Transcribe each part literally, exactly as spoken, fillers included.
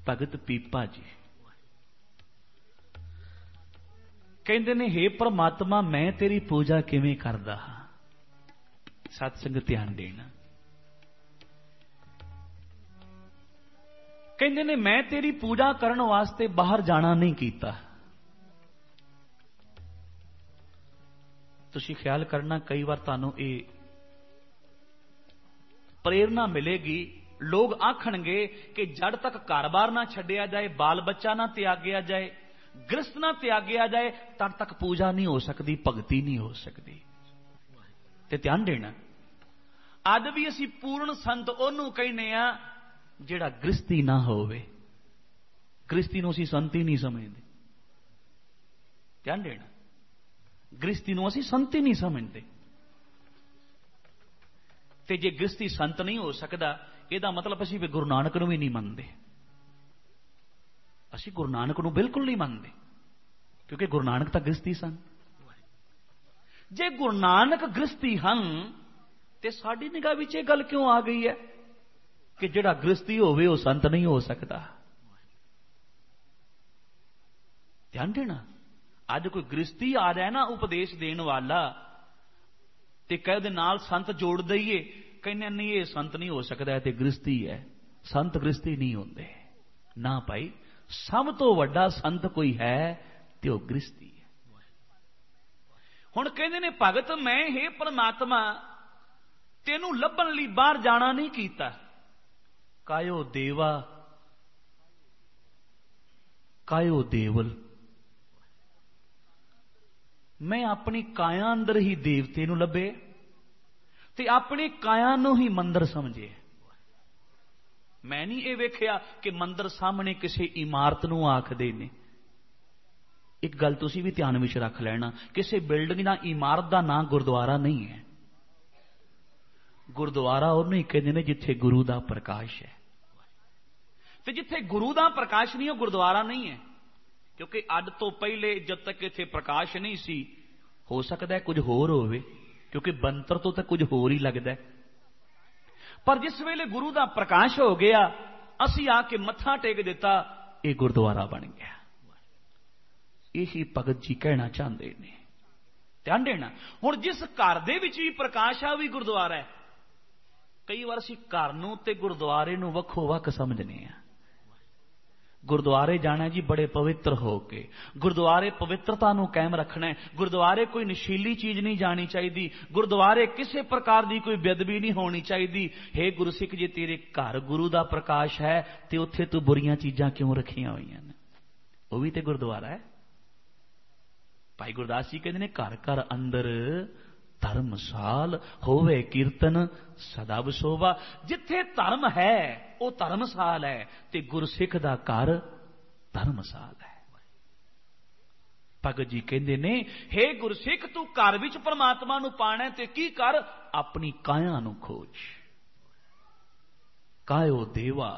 भगत पीपा जी कहते ने, हे परमात्मा मैं तेरी पूजा किवें करदा हां। सत्संग ध्यान देना। कहते ने, मैं तेरी पूजा करन वास्ते बाहर जाना नहीं कीता। तुसीं ख्याल करना, कई बार तुहानूं ये प्रेरणा मिलेगी, लोग आखणगे कि जड़ तक घर बार ना छड्डिया जाए, बाल बच्चा ना त्यागया जाए, गृहस्थ ना त्यागया जाए, तद तक पूजा नहीं हो सकती, भगती नहीं हो सकती। ते ध्यान देना, अज भी असी पूर्ण संत ओनू कहने आ जिहड़ा गृहस्थी ना होवे। गृहस्थी नूं असी संत ही नहीं समझते। ध्यान देना, गृहस्थी नूं असी संत ही नहीं समझते। ते जे गृहस्थी संत नहीं हो सकता, ਇਹਦਾ मतलब ਅਸੀਂ ਵੀ ਗੁਰੂ ਨਾਨਕ ਨੂੰ ਵੀ ਨਹੀਂ ਮੰਨਦੇ। ਅਸੀਂ ਗੁਰੂ ਨਾਨਕ ਨੂੰ ਬਿਲਕੁਲ ਨਹੀਂ ਮੰਨਦੇ, ਕਿਉਂਕਿ ਗੁਰੂ ਨਾਨਕ ਤਾਂ ਗ੍ਰਸਤੀ ਸਨ। ਜੇ ਗੁਰੂ ਨਾਨਕ ਗ੍ਰਸਤੀ ਹਨ ਤੇ ਸਾਡੀ ਨਿਗਾਹ ਵਿੱਚ ਇਹ ਗੱਲ ਕਿਉਂ ਆ ਗਈ ਹੈ ਕਿ ਜਿਹੜਾ ਗ੍ਰਸਤੀ ਹੋਵੇ ਉਹ ਸੰਤ ਨਹੀਂ ਹੋ ਸਕਦਾ? ਧਿਆਨ ਦੇਣਾ, ਅੱਜ ਕੋਈ ਗ੍ਰਸਤੀ ਆ ਜਾਏ ਨਾ ਉਪਦੇਸ਼ ਦੇਣ ਵਾਲਾ ਤੇ ਕਹੇ ਉਹਦੇ ਨਾਲ ਸੰਤ ਜੋੜ ਦਈਏ, कहने नहीं ये संत नहीं हो सकता, है तो गृहस्थी है। संत गृहस्थी नहीं होंगे ना भाई। सब तो वड्डा संत कोई है तो गृहस्थी है। हुण कहंदे ने, भगत मैं हे परमात्मा तेनू लभण लई बाहर जाना नहीं कीता। कायो देवा कायो देवल, मैं अपनी काया अंदर ही देवते नू लभे ते अपनी काया नूं ही मंदिर समझे। मैं नहीं ये वेख्या कि मंदिर सामने किसी इमारत नूं आखदे ने। एक गल तुसीं भी ध्यान विच रख लेना, किसी बिल्डिंग ना इमारत का नाम गुरुद्वारा नहीं है। गुरुद्वारा उहनूं ही कहंदे ने जिथे गुरु का प्रकाश है, ते जिथे गुरु का प्रकाश नहीं वो गुरुद्वारा नहीं है। क्योंकि अज तो पहले जब तक इत्थे प्रकाश नहीं सी, हो सकता है कुछ होर होवे, क्योंकि बंतर तो, तो कुछ होर ही लगता है। पर जिस वेले गुरु का प्रकाश हो गया, असी आके मत्था टेक दिता, ये गुरुद्वारा बन गया। यही भगत जी कहना चाहते ने। ध्यान देना, हुण जिस घर दे विच भी प्रकाश आ भी गुरुद्वारा है। कई बार असी घर नूं ते गुरुद्वारे नूं वक्खो वक् समझने आ। गुरुद्वारे जाना जी बड़े पवित्र होके, गुरुद्वारे पवित्रता नूं कायम रखना है। गुरुद्वारे कोई नशीली चीज नहीं जानी चाहिए, गुरुद्वारे किसी प्रकार की कोई बेदबी नहीं होनी चाहिए। हे गुरसिख जी, तेरे घर गुरु का प्रकाश है तो उत्थे तू बुरियां चीजां क्यों रखियां हुई हैं? वो भी तो गुरुद्वारा है। भाई गुरदास जी कहते हैं, घर घर अंदर धर्मसाल होवे कीर्तन सदा विसोवा। जिथे धर्म है वो धर्मसाल है, ते गुरसिख दा घर धर्मसाल है। भगत जी कहते ने, हे गुरसिख तू घर विच परमात्मा नूं पाना ते की कर, अपनी काया नूं खोज। कायो देवा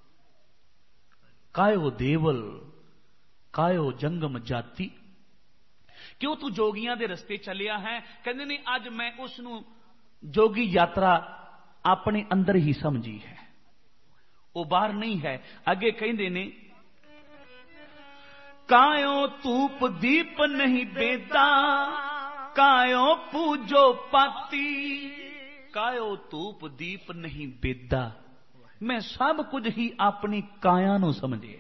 कायो देवल कायो जंगम जाति। क्यों तू जोगियां दे रस्ते चलिया है? कहते ने, अज मैं उसनूं जोगी यात्रा अपने अंदर ही समझी है, वो बाहर नहीं है। अगे कहते ने, कायो धूप दीप नहीं बेदा, कायो पूजो पाती। कायो धूप दीप नहीं बेदा, मैं सब कुछ ही अपनी काया नूं समझे,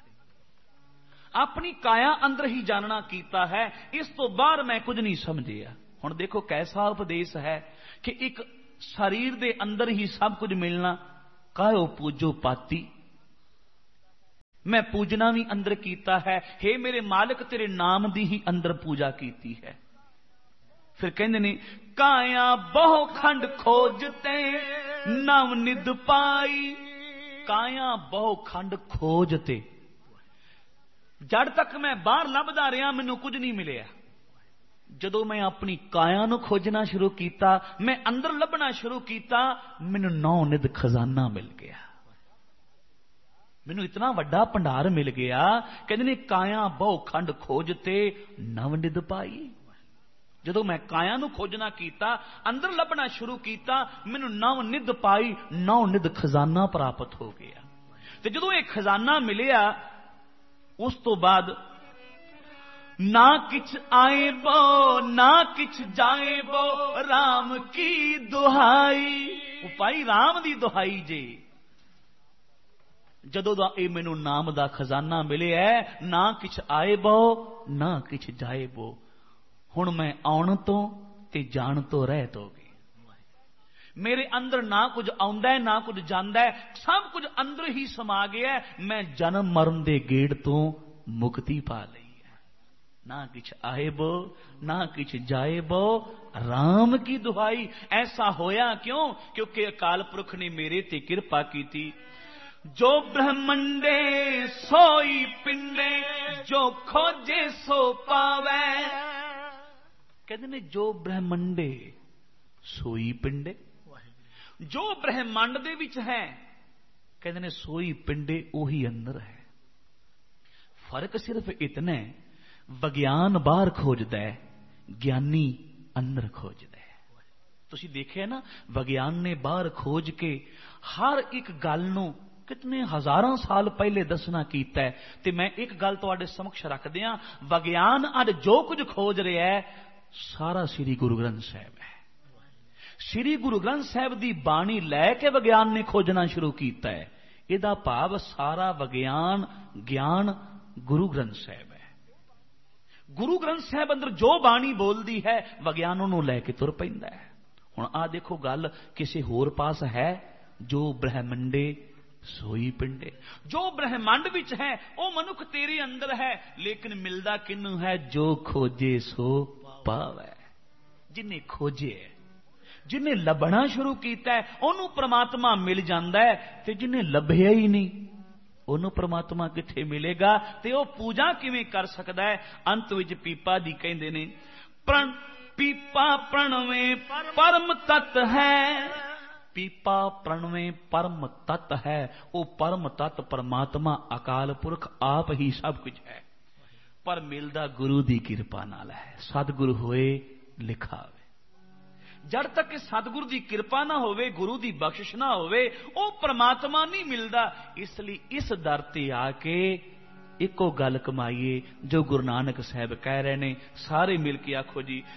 अपनी काया अंदर ही जानना कीता है। इस तो बाहर मैं कुछ नहीं समझिया। हुण देखो कैसा उपदेश है कि एक शरीर दे अंदर ही सब कुछ मिलना। कायो पूजो पाती, मैं पूजना भी अंदर कीता है। हे मेरे मालिक, तेरे नाम दी ही अंदर पूजा कीती है। फिर कहंदे ने, काया बहु खंड खोजते नव निध पाई। काया बहु खंड खोजते, जड़ तक मैं बाहर लभदा रहा, मैनू कुछ नहीं मिलिया। जदों मैं अपनी काया नूं खोजना शुरू किया, मैं अंदर लभना शुरू किया, मैनू नौ निध खजाना मिल गया। मैनू इतना वड्डा भंडार मिल गया। कहते ने, काया बहु खंड खोजते नव निध पाई। जदों मैं काया नूं खोजना किया, अंदर लभना शुरू किया, मैनू नव निध पाई, नौ निध खजाना प्राप्त हो गया। ਤੇ ਜਦੋਂ ਇਹ ਖਜ਼ਾਨਾ ਮਿਲਿਆ ਉਸ ਤੋਂ ਬਾਅਦ ਨਾ किछ आए बो ना किछ जाए बो राम की दुहाई, ਉਹ ਭਾਈ ਰਾਮ ਦੀ ਦੁਹਾਈ ਜੇ, ਜਦੋਂ ਦਾ ਇਹ ਮੈਨੂੰ ਨਾਮ ਦਾ ਖਜ਼ਾਨਾ ਮਿਲਿਆ ਨਾ ਕਿਛ ਆਏ ਬੋ ਨਾ ਕਿਛ ਜਾਏ ਬੋ, ਹੁਣ ਮੈਂ ਆਉਣ ਤੋਂ ਤੇ ਜਾਣ ਤੋਂ ਰਹਿਤ ਹੋ ਗਈ। ਮੇਰੇ ਅੰਦਰ ਨਾ ਕੁਝ ਆਉਂਦਾ ਨਾ ਕੁਝ ਜਾਂਦਾ, ਸਭ ਕੁਝ ਅੰਦਰ ਹੀ ਸਮਾ ਗਿਆ। ਮੈਂ ਜਨਮ ਮਰਨ ਦੇ ਗੇੜ ਤੋਂ ਮੁਕਤੀ ਪਾ ਲਈ। ना किछ आए बो ना किछ जाए बो राम की दुहाई। ऐसा होया क्यों? क्योंकि अकाल पुरख ने मेरे ते कृपा की थी। जो ब्रह्मंडे सोई पिंडे जो खोजे सो पावे, कहते ने जो ब्रह्मंडे सोई पिंडे, जो ब्रह्मंड दे विच है कहते ने सोई पिंडे ओही अंदर है। फर्क सिर्फ इतना है, ਵਿਗਿਆਨ ਬਾਹਰ ਖੋਜਦਾ ਹੈ, ਗਿਆਨੀ ਅੰਦਰ ਖੋਜਦਾ ਹੈ। ਤੁਸੀਂ ਦੇਖਿਆ ਨਾ, ਵਿਗਿਆਨ ਨੇ ਬਾਹਰ ਖੋਜ ਕੇ ਹਰ ਇੱਕ ਗੱਲ ਨੂੰ ਕਿਤਨੇ ਹਜ਼ਾਰਾਂ ਸਾਲ ਪਹਿਲੇ ਦੱਸਣਾ ਕੀਤਾ ਹੈ। ਤੇ ਮੈਂ ਇੱਕ ਗੱਲ ਤੁਹਾਡੇ ਸਮਕਸ਼ ਰੱਖ ਦਿਆਂ, ਵਿਗਿਆਨ ਅੱਜ ਜੋ ਕੁਝ ਖੋਜ ਰਿਹਾ ਹੈ ਸਾਰਾ ਸ੍ਰੀ ਗੁਰੂ ਗ੍ਰੰਥ ਸਾਹਿਬ ਹੈ। ਸ੍ਰੀ ਗੁਰੂ ਗ੍ਰੰਥ ਸਾਹਿਬ ਦੀ ਬਾਣੀ ਲੈ ਕੇ ਵਿਗਿਆਨ ਨੇ ਖੋਜਣਾ ਸ਼ੁਰੂ ਕੀਤਾ ਹੈ। ਇਹਦਾ ਭਾਵ ਸਾਰਾ ਵਿਗਿਆਨ ਗਿਆਨ ਗੁਰੂ ਗ੍ਰੰਥ ਸਾਹਿਬ ਹੈ। ਗੁਰੂ ਗ੍ਰੰਥ ਸਾਹਿਬ ਅੰਦਰ ਜੋ ਬਾਣੀ ਬੋਲਦੀ ਹੈ ਵਿਗਿਆਨ ਉਹਨੂੰ ਲੈ ਕੇ ਤੁਰ ਪੈਂਦਾ ਹੈ। ਹੁਣ ਆਹ ਦੇਖੋ, ਗੱਲ ਕਿਸੇ ਹੋਰ ਪਾਸ ਹੈ, ਜੋ ਬ੍ਰਹਮੰਡੇ ਸੋਈ ਪਿੰਡੇ, ਜੋ ਬ੍ਰਹਮੰਡ ਵਿੱਚ ਹੈ ਉਹ ਮਨੁੱਖ ਤੇਰੇ ਅੰਦਰ ਹੈ, ਲੇਕਿਨ ਮਿਲਦਾ ਕਿਹਨੂੰ ਹੈ? ਜੋ ਖੋਜੇ ਸੋ ਪਾਵੇ। ਜਿਨੇ ਖੋਜੇ, ਜਿਨੇ ਲੱਭਣਾ ਸ਼ੁਰੂ ਕੀਤਾ ਉਹਨੂੰ ਪ੍ਰਮਾਤਮਾ ਮਿਲ ਜਾਂਦਾ ਹੈ, ਤੇ ਜਿਨੇ ਲੱਭਿਆ ਹੀ ਨਹੀਂ ਉਹਨੂੰ ਪ੍ਰਮਾਤਮਾ ਕਿੱਥੇ ਮਿਲੇਗਾ, ਤੇ ਉਹ ਪੂਜਾ ਕਿਵੇਂ ਕਰ ਸਕਦਾ ਹੈ? ਅੰਤ ਵਿੱਚ ਪੀਪਾ ਦੀ ਕਹਿੰਦੇ ਨੇ, ਪ੍ਰਣ ਪੀਪਾ ਪ੍ਰਣਵੇਂ ਪਰਮ ਤਤ ਹੈ। ਪੀਪਾ ਪ੍ਰਣਵੇਂ ਪਰਮ ਤਤ ਹੈ। ਉਹ ਪਰਮ ਤਤ ਪਰਮਾਤਮਾ ਅਕਾਲ ਪੁਰਖ ਆਪ ਹੀ ਸਭ ਕੁਝ ਹੈ, ਪਰ ਮਿਲਦਾ ਗੁਰੂ ਦੀ ਕਿਰਪਾ ਨਾਲ ਹੈ। ਸਤਿਗੁਰੂ ਹੋਏ ਲਿਖਾਵੇ। जब तक कि सतगुरु की कृपा ना होवे, गुरु की बख्शिश ना होवे, वो परमात्मा नहीं मिलता। इसलिए इस दर ते आके इको गल कमाइए जो गुरु नानक साहब कह रहे ने, सारे मिल के आखो जी,